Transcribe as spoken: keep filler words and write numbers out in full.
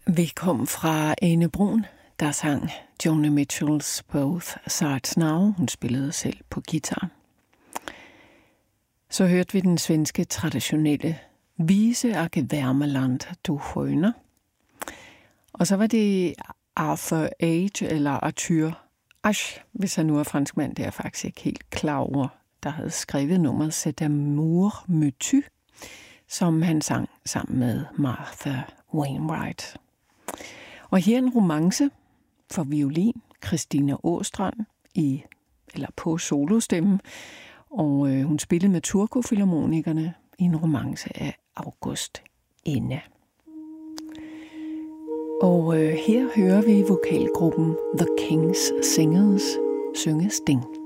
Vi kom fra Ane Brun, der sang Joni Mitchells Both Sides Now. Hun spillede selv på guitar. Så hørte vi den svenske traditionelle vise Ake Värmeland du sköna. Og så var det Arthur Age, eller Arthur Ashe, hvis han nu er franskmand, det er jeg faktisk ikke helt klar over, der havde skrevet nummeret C'est amour me tue, som han sang sammen med Martha Wainwright. Og her en romance for violin, Christina Åstrand i, eller på solostemmen, og øh, hun spillede med Turku-filharmonikerne i en romance af August Enne. Og øh, her hører vi vokalgruppen The King's Singers synge Sting.